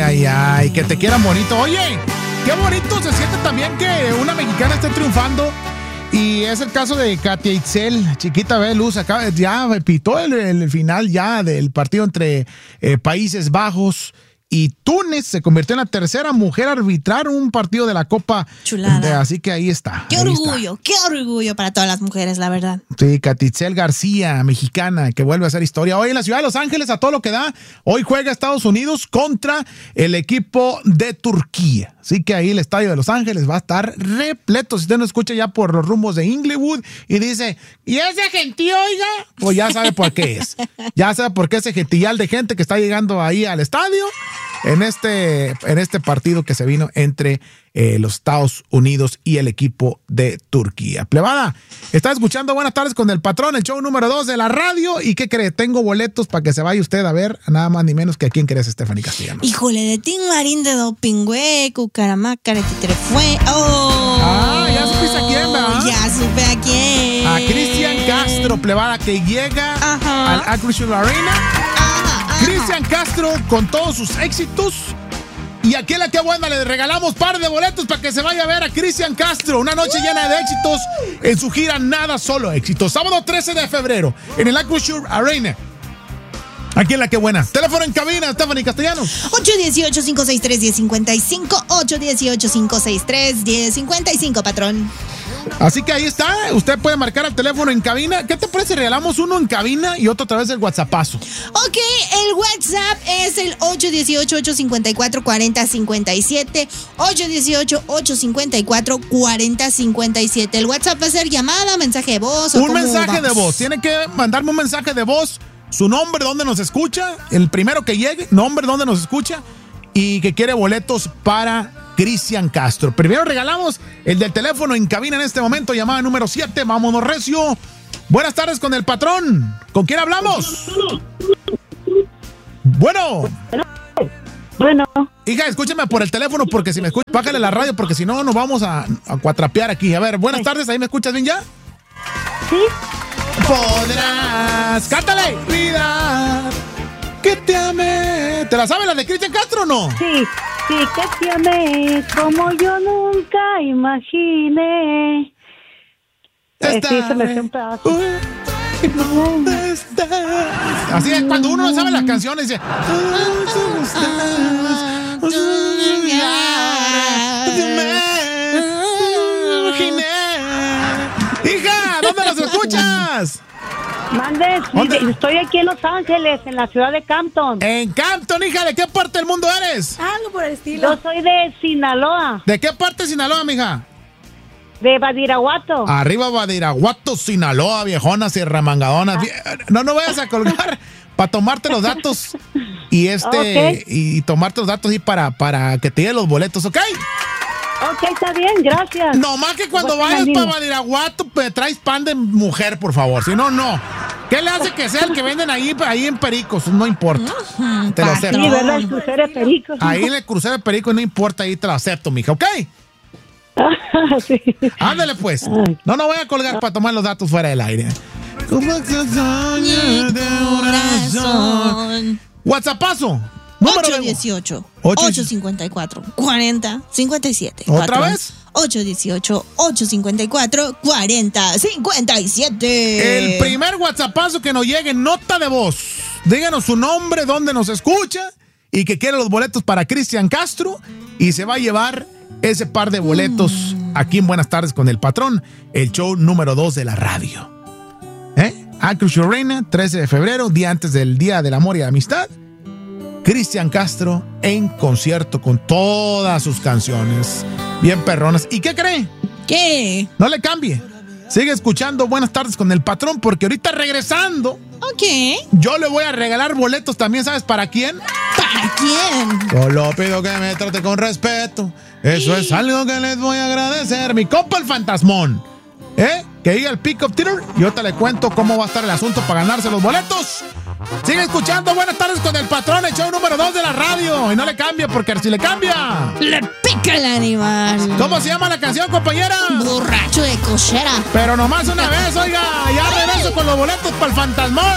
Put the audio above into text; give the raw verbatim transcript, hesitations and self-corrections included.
ay, ay, que te quieran bonito. Oye, qué bonito se siente también que una mexicana esté triunfando. Y es el caso de Katia Itzel, chiquita ve luz, acá ya pitó el, el final ya del partido entre eh, Países Bajos y Túnez. Se convirtió en la tercera mujer a arbitrar un partido de la Copa. Chulada. De, así que ahí está. Qué ahí orgullo, está. qué orgullo para todas las mujeres, la verdad. Sí, Katia Itzel García, mexicana, que vuelve a hacer historia. Hoy en la ciudad de Los Ángeles, a todo lo que da, hoy juega Estados Unidos contra el equipo de Turquía. Así que ahí el estadio de Los Ángeles va a estar repleto. Si usted no escucha ya por los rumbos de Inglewood y dice, ¿y ese gentío, oiga? Pues ya sabe por qué es. Ya sabe por qué ese gentillal de gente que está llegando ahí al estadio en este, en este partido que se vino entre eh, los Estados Unidos y el equipo de Turquía. Plebada, está escuchando Buenas Tardes con el Patrón, el show número dos de la radio. ¿Y qué cree? Tengo boletos para que se vaya usted a ver, nada más ni menos que a quién crees, Stephanie Castellanos. Híjole, de Tim Marín de Doping, güey, Cucaramaca, de Titrefue. ¡Oh! Ah, ya supiste a quién, ¿verdad? Ya supe a quién. A Cristian Castro, plebada, que llega Ajá. al Acrisure Arena. Ajá, ajá. Cristian Castro con todos sus éxitos. Y aquí en La Que Buena le regalamos par de boletos para que se vaya a ver a Cristian Castro. Una noche llena de éxitos en su gira Nada Solo Éxitos. Sábado trece de febrero en el Acrisure Arena. Aquí en La Que Buena. Teléfono en cabina, Stephanie Castellanos. ocho uno ocho, cinco seis tres, uno cero cinco cinco. ocho uno ocho, cinco seis tres, uno cero cinco cinco, patrón. Así que ahí está. Usted puede marcar al teléfono en cabina. ¿Qué te parece? Regalamos uno en cabina y otro a través del WhatsAppazo. Ok, el WhatsApp es el ocho uno ocho, ocho cinco cuatro, cuatro cero cinco siete. ocho uno ocho, ocho cinco cuatro, cuatro cero cinco siete. El WhatsApp va a ser llamada, mensaje de voz. ¿O Un cómo mensaje vamos? de voz. Tiene que mandarme un mensaje de voz. Su nombre, dónde nos escucha. El primero que llegue, nombre, dónde nos escucha. Y que quiere boletos para Cristian Castro. Primero regalamos el del teléfono en cabina en este momento, llamada número siete. Vámonos, recio. Buenas tardes con el Patrón. ¿Con quién hablamos? Bueno. Bueno. Hija, escúchame por el teléfono porque si me escuchas, bájale la radio porque si no nos vamos a, a cuatrapear aquí. A ver, buenas tardes, ¿ahí me escuchas bien ya? Sí. Podrás, cántale, vida, que te amé. ¿Te la sabes la de Cristian Castro o no? Sí, sí, que te amé como yo nunca imaginé. Eh, sí, se me fue un pedazo. Uy, ¿dónde estás? Así es, cuando uno no sabe las canciones, dice... ¿Dónde estás? Hija, ¿dónde nos escuchas? Mande, ¿Dónde? sí, estoy aquí en Los Ángeles, en la ciudad de Campton. En Campton, hija, ¿de qué parte del mundo eres? Algo por el estilo. Yo soy de Sinaloa, ¿De qué parte de Sinaloa, mija? de Badiraguato. Arriba Badiraguato, Sinaloa, viejonas y remangadonas. No, no vayas a colgar para tomarte los datos y este Okay. y tomarte los datos y para, para que te lleguen los boletos, ¿ok? Ok, está bien, gracias. No más que cuando Pues, vayas Fernandino. para Badiraguato, me traes pan de mujer, por favor. Si no, no. ¿Qué le hace que sea el que venden ahí, ahí en Pericos? No importa. Te lo acepto. Sí, ¿verdad? El crucero de Pericos. Ahí en el crucero de Pericos no importa, ahí te lo acepto, mija, ¿ok? Sí. Ándale, pues. No, no voy a colgar para tomar los datos fuera del aire. WhatsAppazo. Número ocho de- uno ocho, Ocho- ocho cinco cuatro, cuatro cero cinco siete. ¿Otra Patrón. vez? ocho uno ocho, ocho cinco cuatro, cuatro cero cinco siete. El primer WhatsAppazo que nos llegue, nota de voz. Díganos su nombre, dónde nos escucha y que quiere los boletos para Cristian Castro y se va a llevar ese par de boletos aquí en Buenas Tardes con el Patrón, el show número dos de la radio. ¿Eh? Acrisure Arena, trece de febrero, día antes del Día del Amor y la Amistad. Cristian Castro en concierto con todas sus canciones bien perronas. ¿Y qué cree? ¿Qué? No le cambie. Sigue escuchando Buenas Tardes con el Patrón porque ahorita regresando Ok. yo le voy a regalar boletos también, ¿sabes para quién? ¿Para quién? Solo pido que me trate con respeto. Eso es algo que les voy a agradecer. Mi compa el Fantasmón. ¿Eh? Que diga el Pick Up Theater y yo te le cuento cómo va a estar el asunto para ganarse los boletos. Sigue escuchando Buenas Tardes con el Patrón, el show número dos de la radio. Y no le cambie porque si le cambia... Le pica el animal. ¿Cómo se llama la canción, compañera? Borracho de cochera. Pero nomás una vez, oiga. Ya regreso con los boletos para el Fantasmón.